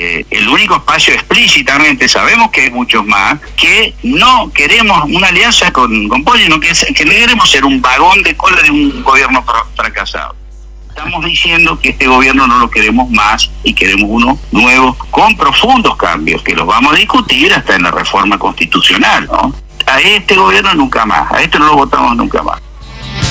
el único espacio explícitamente, sabemos que hay muchos más, que no queremos una alianza con Poli, no que no queremos ser un vagón de cola de un gobierno fracasado. Estamos diciendo que este gobierno no lo queremos más y queremos uno nuevo con profundos cambios, que los vamos a discutir hasta en la reforma constitucional, ¿no? A este gobierno nunca más, a este no lo votamos nunca más.